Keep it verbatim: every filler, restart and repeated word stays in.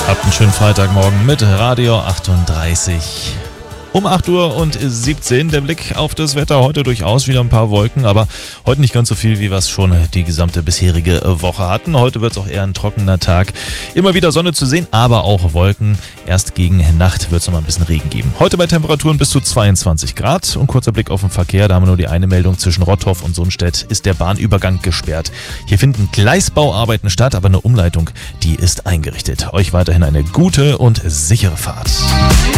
Habt einen schönen Freitagmorgen mit Radio achtunddreißig. Um acht Uhr und siebzehn der Blick auf das Wetter. Heute durchaus wieder ein paar Wolken, aber heute nicht ganz so viel, wie wir es schon die gesamte bisherige Woche hatten. Heute wird es auch eher ein trockener Tag. Immer wieder Sonne zu sehen, aber auch Wolken. Erst gegen Nacht wird es noch mal ein bisschen Regen geben. Heute bei Temperaturen bis zu zweiundzwanzig Grad. Und kurzer Blick auf den Verkehr. Da haben wir nur die eine Meldung. Zwischen Rotthof und Sundstedt ist der Bahnübergang gesperrt. Hier finden Gleisbauarbeiten statt, aber eine Umleitung, die ist eingerichtet. Euch weiterhin eine gute und sichere Fahrt.